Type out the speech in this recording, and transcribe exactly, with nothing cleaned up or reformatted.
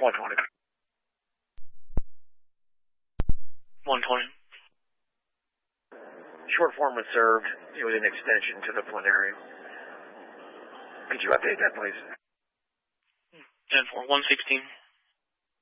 one twenty. one twenty. Short form was served. It was an extension to the Flint area. Could you update that, please? ten four, one sixteen.